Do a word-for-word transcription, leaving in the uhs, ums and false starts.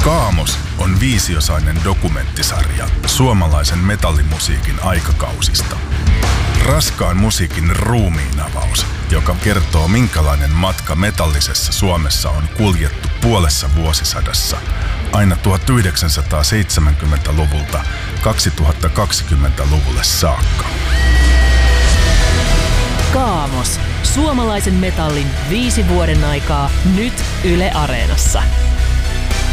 Kaamos on viisiosainen dokumenttisarja suomalaisen metallimusiikin aikakausista. Raskaan musiikin ruumiinavaus, joka kertoo minkälainen matka metallisessa Suomessa on kuljettu puolessa vuosisadassa aina tuhatyhdeksänsataaseitsemänkymmentäluvulta kaksituhattakaksikymmentäluvulle saakka. Kaamos. Suomalaisen metallin viisi vuoden aikaa nyt Yle Areenassa.